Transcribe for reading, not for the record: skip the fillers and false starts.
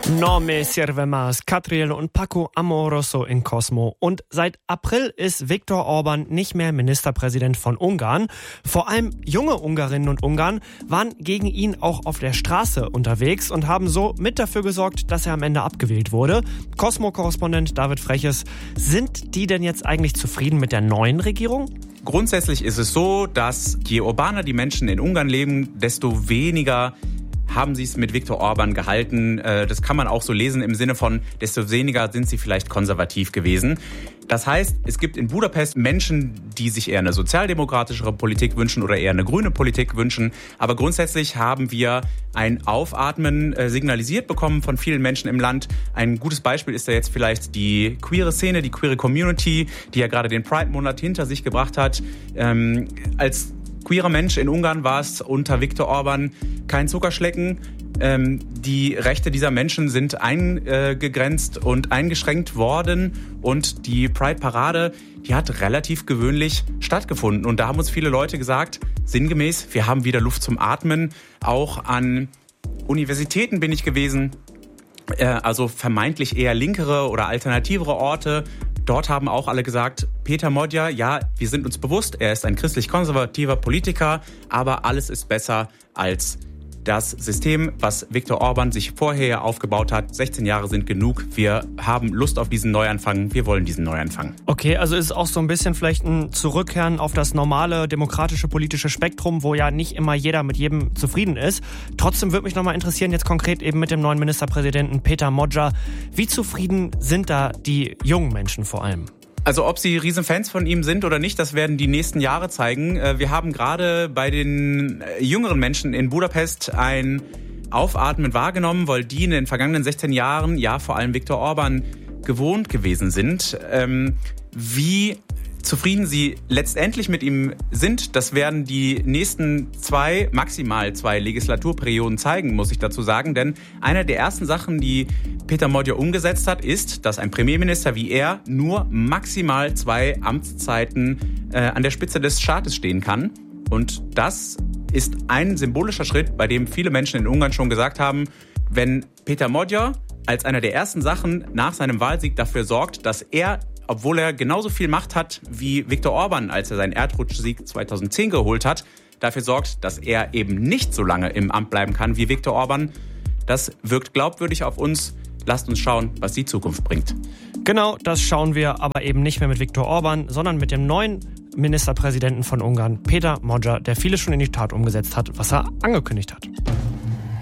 No me sirve más, Catriel und Paco Amoroso in Cosmo. Und seit April ist Viktor Orban nicht mehr Ministerpräsident von Ungarn. Vor allem junge Ungarinnen und Ungarn waren gegen ihn auch auf der Straße unterwegs und haben so mit dafür gesorgt, dass er am Ende abgewählt wurde. Cosmo-Korrespondent David Freches, sind die denn jetzt eigentlich zufrieden mit der neuen Regierung? Grundsätzlich ist es so, dass je urbaner die Menschen in Ungarn leben, desto weniger haben sie es mit Viktor Orban gehalten. Das kann man auch so lesen im Sinne von, desto weniger sind sie vielleicht konservativ gewesen. Das heißt, es gibt in Budapest Menschen, die sich eher eine sozialdemokratischere Politik wünschen oder eher eine grüne Politik wünschen. Aber grundsätzlich haben wir ein Aufatmen signalisiert bekommen von vielen Menschen im Land. Ein gutes Beispiel ist ja jetzt vielleicht die queere Szene, die queere Community, die ja gerade den Pride-Monat hinter sich gebracht hat. Als queerer Mensch in Ungarn war es unter Viktor Orban kein Zuckerschlecken. Die Rechte dieser Menschen sind eingegrenzt und eingeschränkt worden und die Pride-Parade, die hat relativ gewöhnlich stattgefunden. Und da haben uns viele Leute gesagt, sinngemäß, wir haben wieder Luft zum Atmen. Auch an Universitäten bin ich gewesen, also vermeintlich eher linkere oder alternativere Orte. Dort haben auch alle gesagt, Péter Magyar, ja, wir sind uns bewusst, er ist ein christlich-konservativer Politiker, aber alles ist besser als das System, was Viktor Orban sich vorher aufgebaut hat. 16 Jahre sind genug, wir haben Lust auf diesen Neuanfang, wir wollen diesen Neuanfang. Okay, also ist es auch so ein bisschen vielleicht ein Zurückkehren auf das normale demokratische politische Spektrum, wo ja nicht immer jeder mit jedem zufrieden ist. Trotzdem würde mich nochmal interessieren, jetzt konkret eben mit dem neuen Ministerpräsidenten Péter Magyar, wie zufrieden sind da die jungen Menschen vor allem? Also ob sie Riesenfans von ihm sind oder nicht, das werden die nächsten Jahre zeigen. Wir haben gerade bei den jüngeren Menschen in Budapest ein Aufatmen wahrgenommen, weil die in den vergangenen 16 Jahren, ja vor allem Viktor Orban, gewohnt gewesen sind. Wie zufrieden sie letztendlich mit ihm sind, das werden die nächsten maximal zwei Legislaturperioden zeigen, muss ich dazu sagen. Denn eine der ersten Sachen, die Péter Magyar umgesetzt hat, ist, dass ein Premierminister wie er nur maximal 2 Amtszeiten an der Spitze des Staates stehen kann. Und das ist ein symbolischer Schritt, bei dem viele Menschen in Ungarn schon gesagt haben, wenn Péter Magyar als einer der ersten Sachen nach seinem Wahlsieg dafür sorgt, dass er, obwohl er genauso viel Macht hat wie Viktor Orban, als er seinen Erdrutschsieg 2010 geholt hat, dafür sorgt, dass er eben nicht so lange im Amt bleiben kann wie Viktor Orban. Das wirkt glaubwürdig auf uns. Lasst uns schauen, was die Zukunft bringt. Genau, das schauen wir aber eben nicht mehr mit Viktor Orban, sondern mit dem neuen Ministerpräsidenten von Ungarn, Péter Magyar, der vieles schon in die Tat umgesetzt hat, was er angekündigt hat.